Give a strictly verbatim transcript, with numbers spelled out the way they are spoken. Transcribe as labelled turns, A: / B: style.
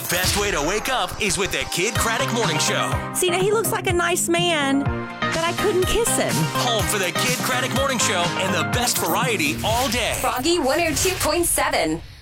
A: The best way to wake up is with the Kid Craddock Morning Show.
B: See, now he looks like a nice man, but I couldn't kiss him.
A: Home for the Kid Craddock Morning Show and the best variety all day.
C: Froggy one oh two point seven.